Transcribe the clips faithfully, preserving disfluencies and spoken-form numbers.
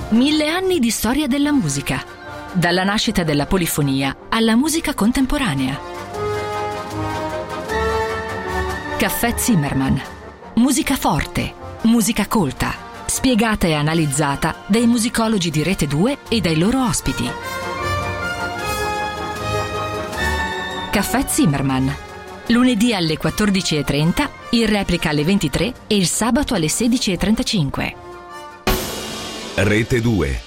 Mille anni di storia della musica, dalla nascita della polifonia alla musica contemporanea. Caffè Zimmermann. Musica forte, musica colta, spiegata e analizzata dai musicologi di Rete due e dai loro ospiti. Caffè Zimmermann. Lunedì alle quattordici e trenta, in replica alle ventitré e il sabato alle sedici e trentacinque. Rete due.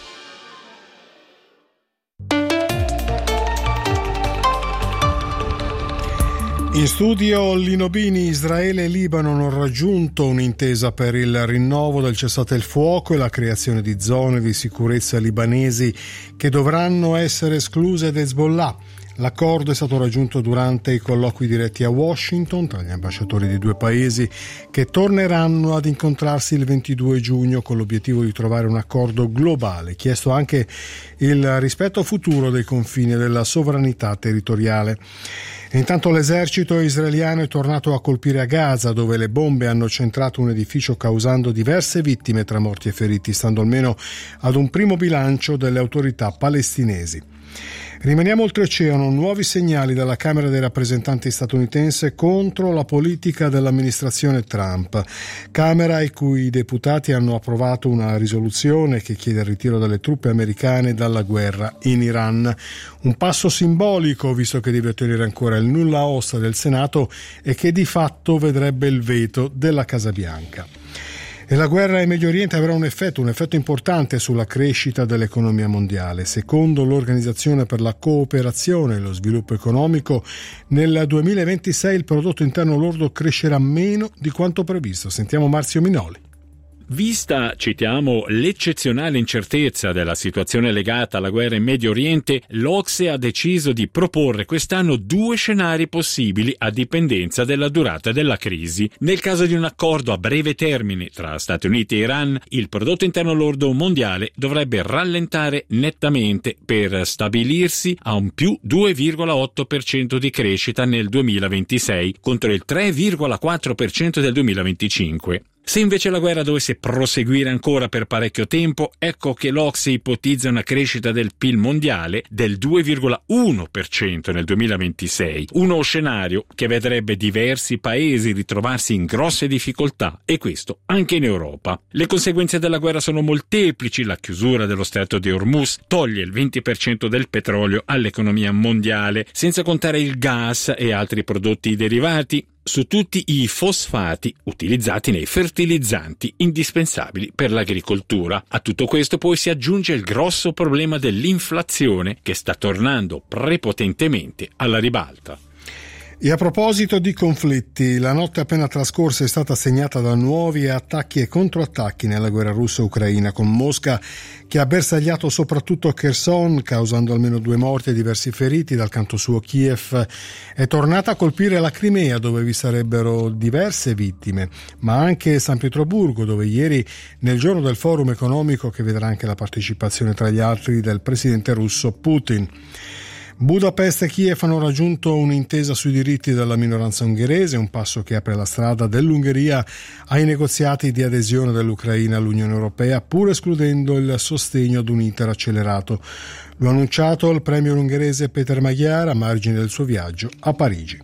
In studio Lino Bini. Israele e Libano hanno raggiunto un'intesa per il rinnovo del cessate il fuoco e la creazione di zone di sicurezza libanesi che dovranno essere escluse da Hezbollah. L'accordo è stato raggiunto durante i colloqui diretti a Washington tra gli ambasciatori di due paesi che torneranno ad incontrarsi il ventidue giugno con l'obiettivo di trovare un accordo globale, chiesto anche il rispetto futuro dei confini e della sovranità territoriale. E intanto l'esercito israeliano è tornato a colpire a Gaza, dove le bombe hanno centrato un edificio causando diverse vittime tra morti e feriti, stando almeno ad un primo bilancio delle autorità palestinesi. Rimaniamo oltreoceano, nuovi segnali dalla Camera dei rappresentanti statunitense contro la politica dell'amministrazione Trump. Camera i cui deputati hanno approvato una risoluzione che chiede il ritiro delle truppe americane dalla guerra in Iran. Un passo simbolico, visto che deve ottenere ancora il nulla osta del Senato e che di fatto vedrebbe il veto della Casa Bianca. E la guerra in Medio Oriente avrà un effetto, un effetto importante sulla crescita dell'economia mondiale. Secondo l'Organizzazione per la Cooperazione e lo Sviluppo Economico, nel duemilaventisei il prodotto interno lordo crescerà meno di quanto previsto. Sentiamo Marzio Minoli. Vista, citiamo, l'eccezionale incertezza della situazione legata alla guerra in Medio Oriente, l'Ocse ha deciso di proporre quest'anno due scenari possibili a dipendenza della durata della crisi. Nel caso di un accordo a breve termine tra Stati Uniti e Iran, il prodotto interno lordo mondiale dovrebbe rallentare nettamente per stabilirsi a un più due virgola otto per cento di crescita nel duemilaventisei contro il tre virgola quattro per cento del duemilaventicinque. Se invece la guerra dovesse proseguire ancora per parecchio tempo, ecco che l'Ocse ipotizza una crescita del P I L mondiale del due virgola uno per cento nel duemilaventisei, uno scenario che vedrebbe diversi paesi ritrovarsi in grosse difficoltà, e questo anche in Europa. Le conseguenze della guerra sono molteplici. La chiusura dello stretto di Hormuz toglie il venti per cento del petrolio all'economia mondiale, senza contare il gas e altri prodotti derivati, su tutti i fosfati utilizzati nei fertilizzanti indispensabili per l'agricoltura. A tutto questo poi si aggiunge il grosso problema dell'inflazione, che sta tornando prepotentemente alla ribalta. E a proposito di conflitti, la notte appena trascorsa è stata segnata da nuovi attacchi e controattacchi nella guerra russa-ucraina, con Mosca che ha bersagliato soprattutto Kherson, causando almeno due morti e diversi feriti. Dal canto suo Kiev è tornata a colpire la Crimea, dove vi sarebbero diverse vittime, ma anche San Pietroburgo, dove ieri, nel giorno del forum economico che vedrà anche la partecipazione tra gli altri del presidente russo Putin. Budapest e Kiev hanno raggiunto un'intesa sui diritti della minoranza ungherese, un passo che apre la strada dell'Ungheria ai negoziati di adesione dell'Ucraina all'Unione Europea, pur escludendo il sostegno ad un iter accelerato. Lo ha annunciato il premier ungherese Peter Magyar a margine del suo viaggio a Parigi.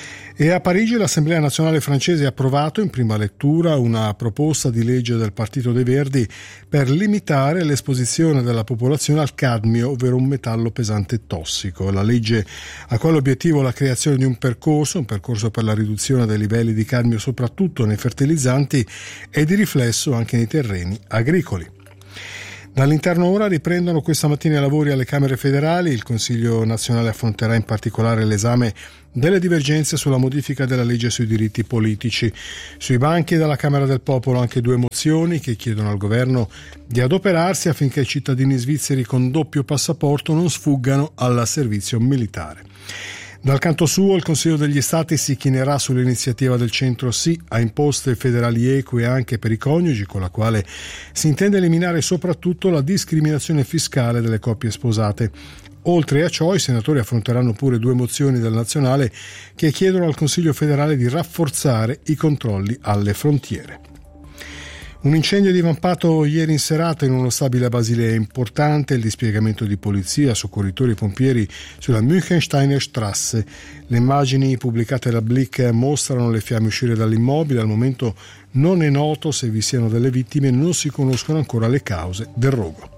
E a Parigi l'Assemblea nazionale francese ha approvato in prima lettura una proposta di legge del Partito dei Verdi per limitare l'esposizione della popolazione al cadmio, ovvero un metallo pesante tossico. La legge ha quale obiettivo la creazione di un percorso, un percorso per la riduzione dei livelli di cadmio soprattutto nei fertilizzanti e di riflesso anche nei terreni agricoli. Dall'interno ora riprendono questa mattina i lavori alle Camere federali. Il Consiglio nazionale affronterà in particolare l'esame delle divergenze sulla modifica della legge sui diritti politici. Sui banchi della Camera del Popolo anche due mozioni che chiedono al governo di adoperarsi affinché i cittadini svizzeri con doppio passaporto non sfuggano al servizio militare. Dal canto suo il Consiglio degli Stati si chinerà sull'iniziativa del centro sì a imposte federali eque anche per i coniugi, con la quale si intende eliminare soprattutto la discriminazione fiscale delle coppie sposate. Oltre a ciò, i senatori affronteranno pure due mozioni del Nazionale che chiedono al Consiglio federale di rafforzare i controlli alle frontiere. Un incendio divampato ieri in serata in uno stabile a Basilea. Importante il dispiegamento di polizia, soccorritori e pompieri sulla Münchensteiner Strasse. Le immagini pubblicate da Blick mostrano le fiamme uscire dall'immobile. Al momento non è noto se vi siano delle vittime e non si conoscono ancora le cause del rogo.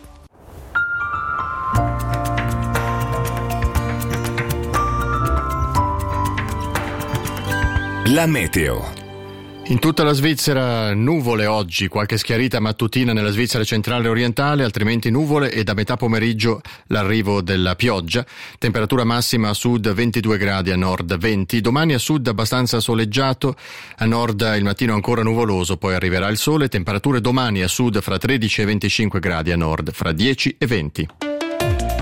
La meteo. In tutta la Svizzera nuvole oggi, qualche schiarita mattutina nella Svizzera centrale e orientale, altrimenti nuvole e da metà pomeriggio l'arrivo della pioggia. Temperatura massima a sud ventidue gradi, a nord venti. Domani a sud abbastanza soleggiato, a nord il mattino ancora nuvoloso, poi arriverà il sole. Temperature domani a sud fra tredici e venticinque gradi, a nord fra dieci e venti.